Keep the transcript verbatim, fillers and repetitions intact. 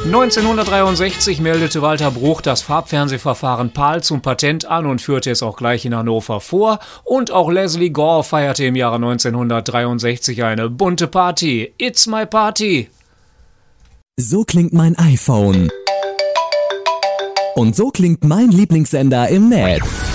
neunzehnhundertdreiundsechzig meldete Walter Bruch das Farbfernsehverfahren PAL zum Patent an und führte es auch gleich in Hannover vor. Und auch Leslie Gore feierte im Jahre neunzehnhundertdreiundsechzig eine bunte Party. It's my party! So klingt mein iPhone. Und so klingt mein Lieblingssender im Netz.